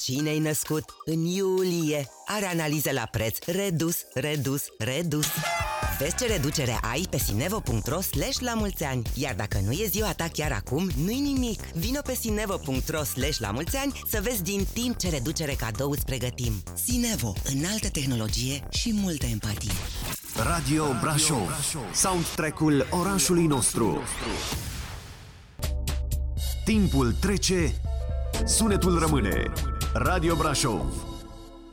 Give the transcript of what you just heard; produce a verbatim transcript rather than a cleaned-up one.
Cine-i născut în iulie are analize la preț redus, redus, redus. Vezi ce reducere ai pe sinevo punct ro slash la mulți ani. Iar dacă nu e ziua ta chiar acum, nu-i nimic. Vino pe sinevo punct ro slash la mulți ani să vezi din timp ce reducere cadou îți pregătim. Sinevo, înaltă tehnologie și multă empatie. Radio Brașov, soundtrack-ul orașului nostru. Timpul trece, sunetul rămâne. Radio Brașov.